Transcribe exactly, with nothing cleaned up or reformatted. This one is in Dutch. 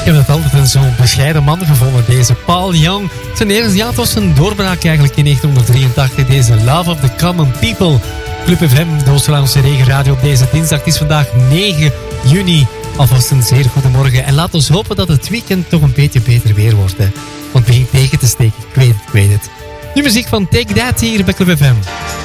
Ik heb het altijd een zo'n bescheiden man gevonden, deze Paul Young. Zijn eerste, ja, het was een doorbraak eigenlijk in negentienhonderddrieëntachtig, deze Love of the Common People. Club F M, de Oost-Vlaamse regenradio op deze dinsdag. Het is vandaag negen juni. Alvast een zeer goede morgen. En laat ons hopen dat het weekend toch een beetje beter weer wordt. Hè. Want het begint tegen te steken. Ik weet het, ik weet het. Nu muziek van Take That hier bij Club F M.